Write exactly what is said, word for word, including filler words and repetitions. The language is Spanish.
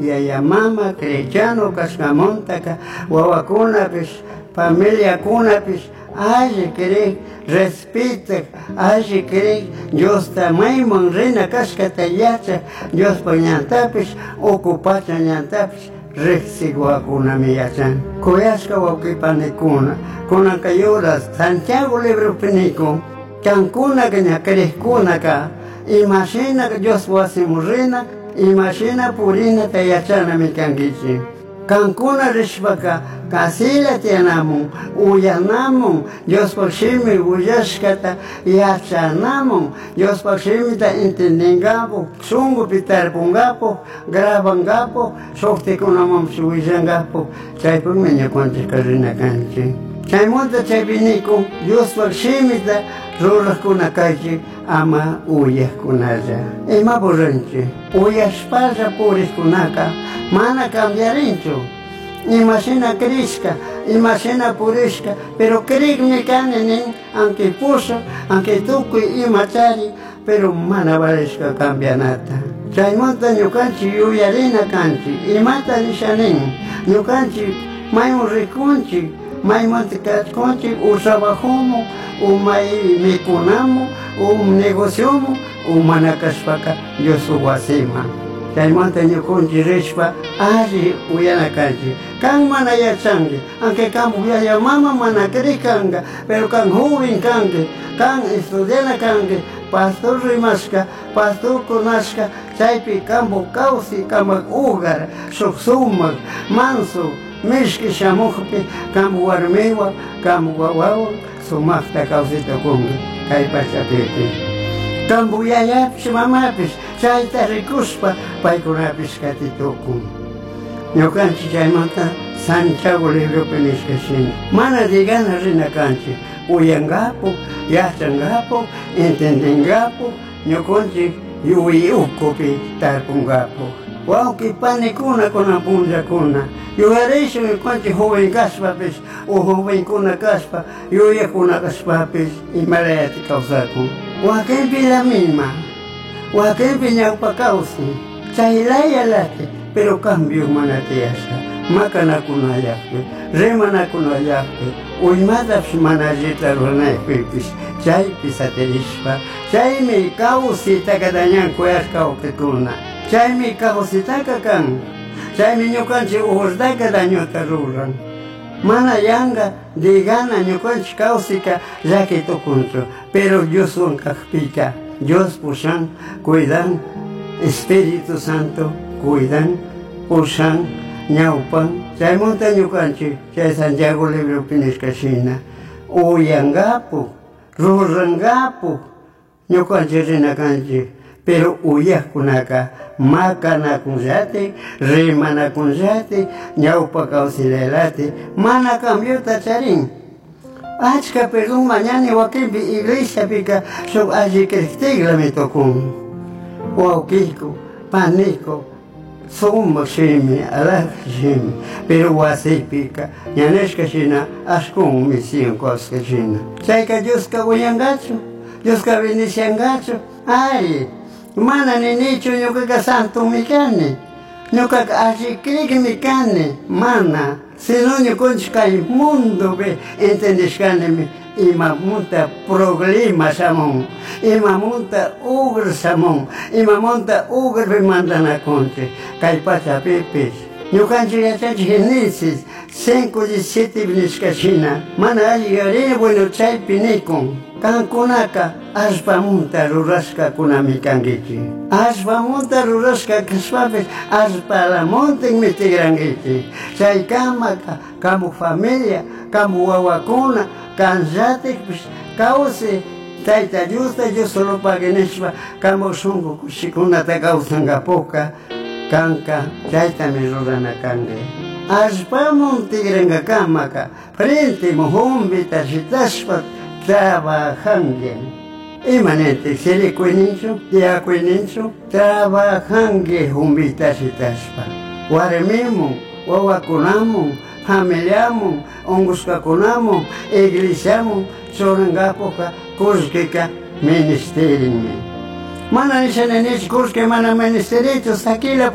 yaya mama cristiano kasqamuntaka wawakunapish familiakunapish alli kiriq respeto alli kiriq Diosta mayman rina kashkata yachaq Diospa ñantapish ocupacha ñantapish riqsik wawakunami yachan kuyashka wawqipanikuna kunanqa yuras Santiago libropi nikun kankunaka ña kiriqkunaka imashinaka Dios wasimun rina imashina purinata yachanami kankichik kankuna rishpaka kasilla tianamun uyanamun Diospak shimi willashkata yachanamun Diospak shimita entendingapu shungupi tarpungapu grabangapu shuktikunamanpish willangapu chaypukmi ñukanchik rina kanchik chaymunta chaypi nikun Diospak shimita ruraqkuna kaychik ama uyaqkunalla imapu rinchik uyashpalla puriqkunaka mana cambiarinchu imashina krishka imashina purishka pero krikmi kani nin aunque puso aunque tukuy imachari pero mana valishka cambianata chaymunta ñukanchik yuyarina kanchik imata nishanin ñukanchik maymun rikunchik maymunta kachkunchik u trabajumu u may mikunamu u negociomu u mana kashpaka Dios wasiman chaymanta ñukunchik rishpa alli uyana kanchik kan mana yachanki aunque kan yaya mama mana krikanka pero kan joven kanki kan estudiana kanki pastor rimashka pastor kunashka chaypi kambu kawsi kamak ugar shuk sumak manso mishki shamukpi kambu warmiwa kambu wawawan sumakta kawsita kunki kay pachapipi kambu yayapish mamapish chayta rikuspa paykunapish katitukun ñukanchik chaymanta Santiago libropi nishkashina mana digana rina kanchik uyangapu yachangapu entendingapu ñukanchik yuyukupi tarpungapu wawqipanikuna kunan punllakuna yuyarishu ñukanchik joven kashpapish o jovenkuna kashpa yuyakuna kashpapish imarayata kawsakun wakinpi la misma wakinpi ñawpa kawsi chaylayalati pero cambio mana tiyasqa makanakunallaqpi rimanakunallaqpi uymatapish mana allita ruranaypipish chaypi satirishpa chaymi kawsitaka dañankuyashqa wawqikuna chaymi kawsitaka kan chaymi ñukanchik urdaka dañota ruran mana yanga digana ñukanchik kawsika llakitukunchu pero Dioswan kaqpika Dios pushan cuidan Espíritu Santo cuidan pushan ñawpan chaymunta ñukanchik chay Santiago libropi nishkashina uyangapu rurangapu ñukanchik rina kanchik pero uyaqkunaka makanakunllati rimanakunllati ñawpa kawsilaylati mana cambiota charin achka perdón mañana wakinpi iglesiapika shuk alli kriqtiklami tukun wawqiku paniku sumaq shimi alaq shimi pero wasipika ñanishkashina ashkun misión kawsashina chayka Dioska uyangachu Dioska bendiciongachu ay mana ninichu ñuqaqa santummi kani ñuqaqa alli kriqmi kani mana sino ñukanchik kay mundopi entendishkanimi imamunta problema shamun imamunta ugra shamun imamunta ugrapi mantanakunchik kay pachapipish ñukanchik yachanchik Génesis cinco diecisiete nishkashina mana alli yarini bueno chaypi nikun kankunaka allpamunta rurashkakunami kankichik allpamunta rurashka kashpapish allpalamuntinmi tigrankichik chaykamaka kamu familia kamu wawakuna kanllatikpish kawsi Tayta Diosta Dios solo paginishpa kamu shunqu kushikunata kawsankapuka kanka chaytami rurana kanki allpamun tigrankakamaka frente muhumbita shitashpa trabajangue imanente sirikuyninchu tiyakuyninchu trabajangue humbita shitashpa warmimun wawakunamun familiamun ungushkakunamun iglesiamun churankapuka kullkika ministerinmi mana nishaninichu kullki mana ministerichu sakila